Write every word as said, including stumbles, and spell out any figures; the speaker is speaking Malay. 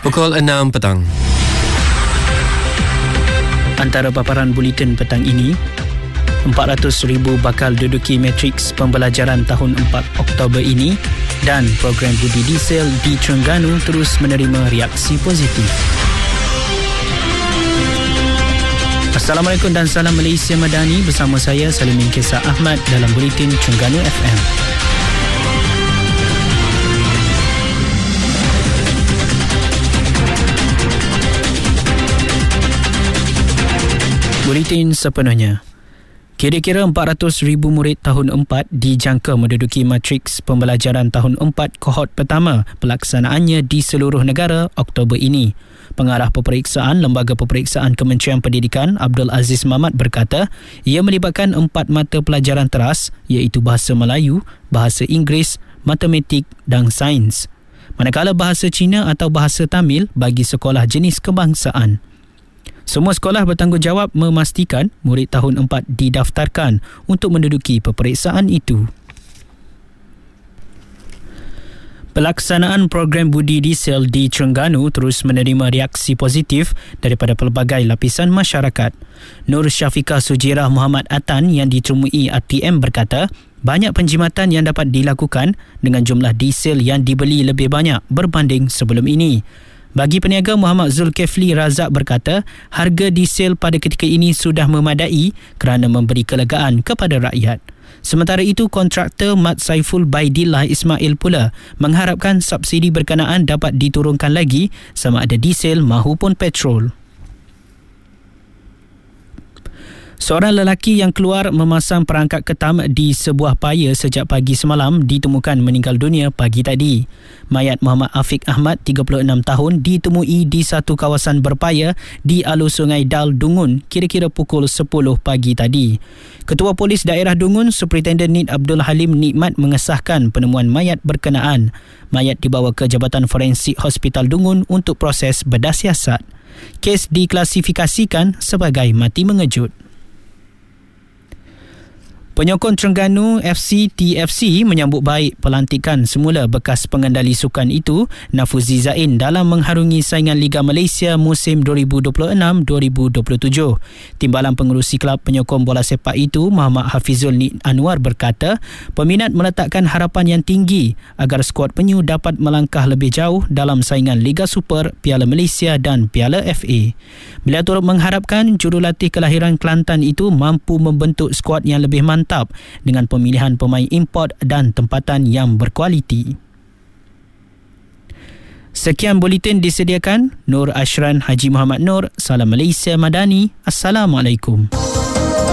Pukul enam petang. Antara paparan buletin petang ini, empat ratus ribu bakal duduki matriks pembelajaran tahun empat Oktober ini dan program budi diesel di Terengganu terus menerima reaksi positif. Assalamualaikum dan salam Malaysia Madani, bersama saya Salimin Kesar Ahmad dalam buletin Terengganu F M. Buletin sepenuhnya. Kira-kira empat ratus ribu murid tahun empat dijangka menduduki matriks pembelajaran tahun empat kohort pertama pelaksanaannya di seluruh negara Oktober ini. Pengarah Peperiksaan Lembaga Peperiksaan Kementerian Pendidikan Abdul Aziz Mamat berkata, ia melibatkan empat mata pelajaran teras iaitu Bahasa Melayu, Bahasa Inggeris, Matematik dan Sains. Manakala Bahasa Cina atau Bahasa Tamil bagi sekolah jenis kebangsaan. Semua sekolah bertanggungjawab memastikan murid tahun empat didaftarkan untuk menduduki peperiksaan itu. Pelaksanaan program budi diesel di Terengganu terus menerima reaksi positif daripada pelbagai lapisan masyarakat. Nur Syafiqah Sujirah Muhammad Atan yang ditemui R T M berkata, banyak penjimatan yang dapat dilakukan dengan jumlah diesel yang dibeli lebih banyak berbanding sebelum ini. Bagi peniaga, Muhammad Zulkifli Razak berkata, harga diesel pada ketika ini sudah memadai kerana memberi kelegaan kepada rakyat. Sementara itu, kontraktor Mat Saiful Baidillah Ismail pula mengharapkan subsidi berkenaan dapat diturunkan lagi sama ada diesel mahupun petrol. Seorang lelaki yang keluar memasang perangkat ketam di sebuah paya sejak pagi semalam ditemukan meninggal dunia pagi tadi. Mayat Muhammad Afiq Ahmad, tiga puluh enam tahun, ditemui di satu kawasan berpaya di alur Sungai Dal, Dungun, kira-kira pukul sepuluh pagi tadi. Ketua Polis Daerah Dungun, Superintendent Nid Abdul Halim Nikmat mengesahkan penemuan mayat berkenaan. Mayat dibawa ke Jabatan Forensik Hospital Dungun untuk proses bedah siasat. Kes diklasifikasikan sebagai mati mengejut. Penyokong Terengganu F C T F C menyambut baik pelantikan semula bekas pengendali sukan itu, Nafuzi Zain, dalam mengharungi saingan Liga Malaysia musim dua ribu dua puluh enam dua ribu dua puluh tujuh. Timbalan pengerusi kelab penyokong bola sepak itu, Muhammad Hafizul Nid Anwar berkata, peminat meletakkan harapan yang tinggi agar skuad penyu dapat melangkah lebih jauh dalam saingan Liga Super, Piala Malaysia dan Piala F A. Beliau turut mengharapkan jurulatih kelahiran Kelantan itu mampu membentuk skuad yang lebih mantap dengan pemilihan pemain import dan tempatan yang berkualiti. Sekian buletin disediakan Nur Ashran Haji Muhammad Nur. Salam Malaysia Madani. Assalamualaikum.